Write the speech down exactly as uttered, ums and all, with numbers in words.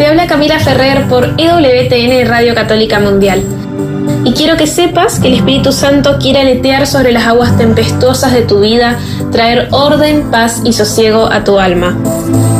Te habla Camila Ferrer por E W T N Radio Católica Mundial. Y quiero que sepas que el Espíritu Santo quiere aletear sobre las aguas tempestuosas de tu vida, traer orden, paz y sosiego a tu alma.